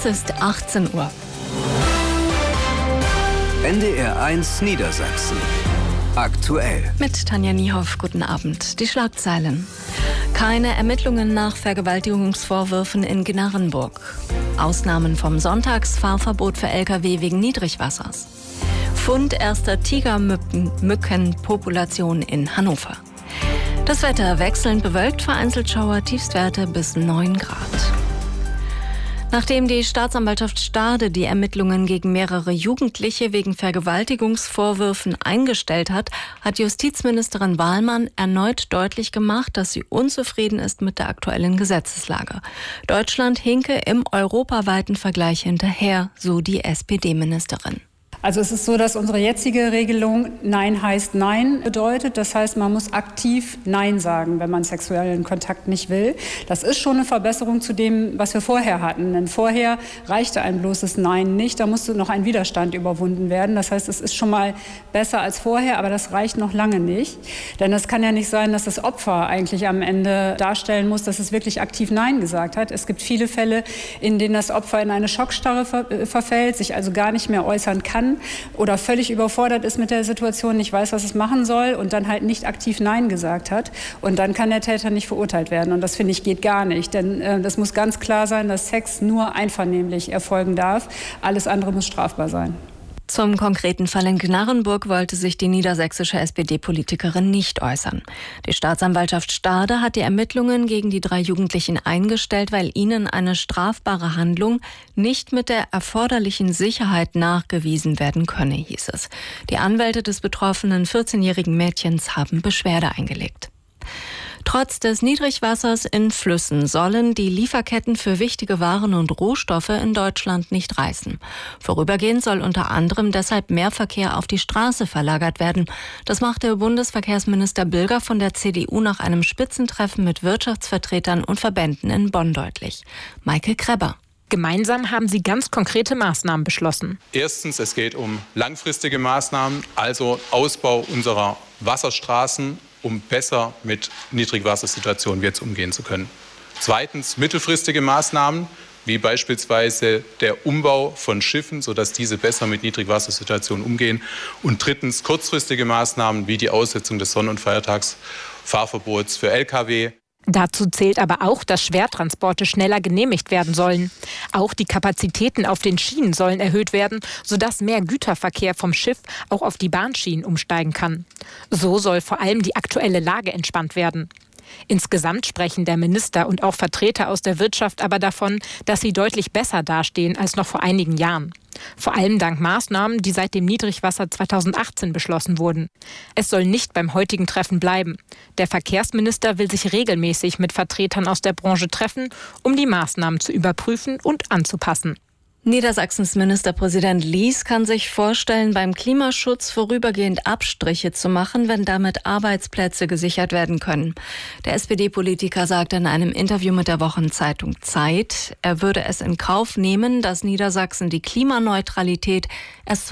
Es ist 18 Uhr. NDR 1 Niedersachsen. Aktuell. Mit Tanja Niehoff, guten Abend. Die Schlagzeilen. Keine Ermittlungen nach Vergewaltigungsvorwürfen in Gnarrenburg. Ausnahmen vom Sonntagsfahrverbot für Lkw wegen Niedrigwassers. Fund erster Tigermückenpopulation in Hannover. Das Wetter wechselnd bewölkt, vereinzelt Schauer, Tiefstwerte bis 9 Grad. Nachdem die Staatsanwaltschaft Stade die Ermittlungen gegen mehrere Jugendliche wegen Vergewaltigungsvorwürfen eingestellt hat, hat Justizministerin Wahlmann erneut deutlich gemacht, dass sie unzufrieden ist mit der aktuellen Gesetzeslage. Deutschland hinke im europaweiten Vergleich hinterher, so die SPD-Ministerin. Also es ist so, dass unsere jetzige Regelung Nein heißt Nein bedeutet. Das heißt, man muss aktiv Nein sagen, wenn man sexuellen Kontakt nicht will. Das ist schon eine Verbesserung zu dem, was wir vorher hatten. Denn vorher reichte ein bloßes Nein nicht. Da musste noch ein Widerstand überwunden werden. Das heißt, es ist schon mal besser als vorher, aber das reicht noch lange nicht. Denn es kann ja nicht sein, dass das Opfer eigentlich am Ende darstellen muss, dass es wirklich aktiv Nein gesagt hat. Es gibt viele Fälle, in denen das Opfer in eine Schockstarre verfällt, sich also gar nicht mehr äußern kann oder völlig überfordert ist mit der Situation, nicht weiß, was es machen soll und dann halt nicht aktiv Nein gesagt hat. Und dann kann der Täter nicht verurteilt werden. Und das, finde ich, geht gar nicht. Denn das muss ganz klar sein, dass Sex nur einvernehmlich erfolgen darf. Alles andere muss strafbar sein. Zum konkreten Fall in Gnarrenburg wollte sich die niedersächsische SPD-Politikerin nicht äußern. Die Staatsanwaltschaft Stade hat die Ermittlungen gegen die 3 Jugendlichen eingestellt, weil ihnen eine strafbare Handlung nicht mit der erforderlichen Sicherheit nachgewiesen werden könne, hieß es. Die Anwälte des betroffenen 14-jährigen Mädchens haben Beschwerde eingelegt. Trotz des Niedrigwassers in Flüssen sollen die Lieferketten für wichtige Waren und Rohstoffe in Deutschland nicht reißen. Vorübergehend soll unter anderem deshalb mehr Verkehr auf die Straße verlagert werden. Das machte Bundesverkehrsminister Bilger von der CDU nach einem Spitzentreffen mit Wirtschaftsvertretern und Verbänden in Bonn deutlich. Maike Kreber. Gemeinsam haben sie ganz konkrete Maßnahmen beschlossen. Erstens, es geht um langfristige Maßnahmen, also Ausbau unserer Wasserstraßen, um besser mit Niedrigwassersituationen jetzt umgehen zu können. Zweitens, mittelfristige Maßnahmen, wie beispielsweise der Umbau von Schiffen, sodass diese besser mit Niedrigwassersituationen umgehen. Und drittens, kurzfristige Maßnahmen, wie die Aussetzung des Sonn- und Feiertagsfahrverbots für Lkw. Dazu zählt aber auch, dass Schwertransporte schneller genehmigt werden sollen. Auch die Kapazitäten auf den Schienen sollen erhöht werden, sodass mehr Güterverkehr vom Schiff auch auf die Bahnschienen umsteigen kann. So soll vor allem die aktuelle Lage entspannt werden. Insgesamt sprechen der Minister und auch Vertreter aus der Wirtschaft aber davon, dass sie deutlich besser dastehen als noch vor einigen Jahren. Vor allem dank Maßnahmen, die seit dem Niedrigwasser 2018 beschlossen wurden. Es soll nicht beim heutigen Treffen bleiben. Der Verkehrsminister will sich regelmäßig mit Vertretern aus der Branche treffen, um die Maßnahmen zu überprüfen und anzupassen. Niedersachsens Ministerpräsident Lies kann sich vorstellen, beim Klimaschutz vorübergehend Abstriche zu machen, wenn damit Arbeitsplätze gesichert werden können. Der SPD-Politiker sagte in einem Interview mit der Wochenzeitung Zeit, er würde es in Kauf nehmen, dass Niedersachsen die Klimaneutralität erst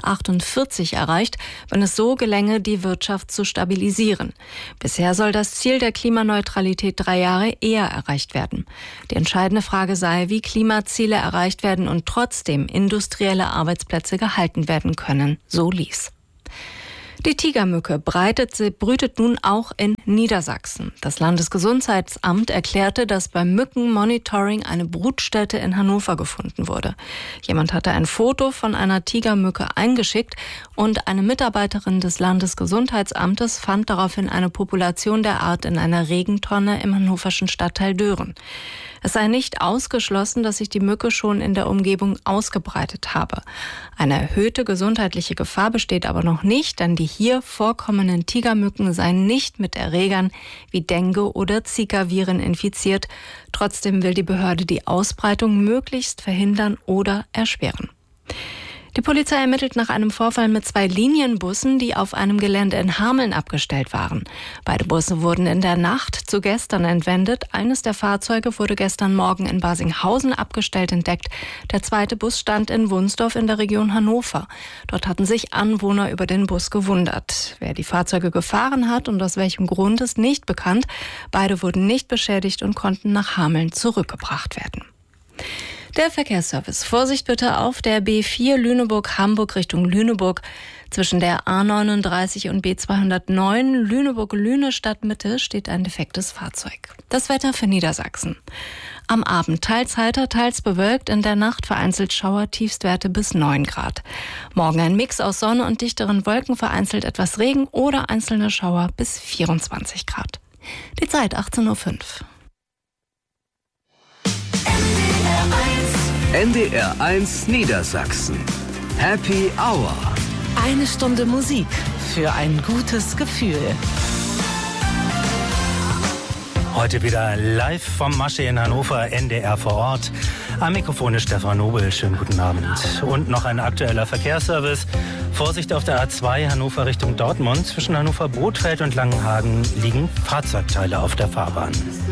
2048 erreicht, wenn es so gelänge, die Wirtschaft zu stabilisieren. Bisher soll das Ziel der Klimaneutralität 3 Jahre eher erreicht werden. Die entscheidende Frage sei, wie Klimaziele erreicht werden und trotzdem industrielle Arbeitsplätze gehalten werden können, so Lies. Die Tigermücke brütet nun auch in Niedersachsen. Das Landesgesundheitsamt erklärte, dass beim Mückenmonitoring eine Brutstätte in Hannover gefunden wurde. Jemand hatte ein Foto von einer Tigermücke eingeschickt und eine Mitarbeiterin des Landesgesundheitsamtes fand daraufhin eine Population der Art in einer Regentonne im hannoverschen Stadtteil Dören. Es sei nicht ausgeschlossen, dass sich die Mücke schon in der Umgebung ausgebreitet habe. Eine erhöhte gesundheitliche Gefahr besteht aber noch nicht, denn die hier vorkommenden Tigermücken seien nicht mit Erregern wie Dengue oder Zika-Viren infiziert. Trotzdem will die Behörde die Ausbreitung möglichst verhindern oder erschweren. Die Polizei ermittelt nach einem Vorfall mit 2 Linienbussen, die auf einem Gelände in Hameln abgestellt waren. Beide Busse wurden in der Nacht zu gestern entwendet. Eines der Fahrzeuge wurde gestern Morgen in Barsinghausen abgestellt entdeckt. Der zweite Bus stand in Wunsdorf in der Region Hannover. Dort hatten sich Anwohner über den Bus gewundert. Wer die Fahrzeuge gefahren hat und aus welchem Grund ist nicht bekannt. Beide wurden nicht beschädigt und konnten nach Hameln zurückgebracht werden. Der Verkehrsservice. Vorsicht bitte auf der B4 Lüneburg-Hamburg Richtung Lüneburg. Zwischen der A39 und B209 Lüneburg-Lüne Stadtmitte steht ein defektes Fahrzeug. Das Wetter für Niedersachsen. Am Abend teils heiter, teils bewölkt, in der Nacht vereinzelt Schauer, Tiefstwerte bis 9 Grad. Morgen ein Mix aus Sonne und dichteren Wolken, vereinzelt etwas Regen oder einzelne Schauer bis 24 Grad. Die Zeit 18:05 Uhr. NDR1 Niedersachsen. Happy Hour. 1 Stunde Musik für ein gutes Gefühl. Heute wieder live vom Masche in Hannover, NDR vor Ort. Am Mikrofon ist Stefan Nobel. Schönen guten Abend. Und noch ein aktueller Verkehrsservice. Vorsicht auf der A2 Hannover Richtung Dortmund. Zwischen Hannover-Bothfeld und Langenhagen liegen Fahrzeugteile auf der Fahrbahn.